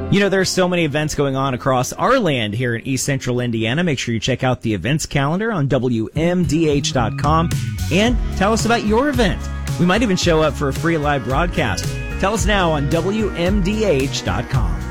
You know, there's so many events going on across our land here in East Central Indiana. Make sure you check out the events calendar on WMDH.com and tell us about your event. We might even show up for a free live broadcast. Tell us now on WMDH.com.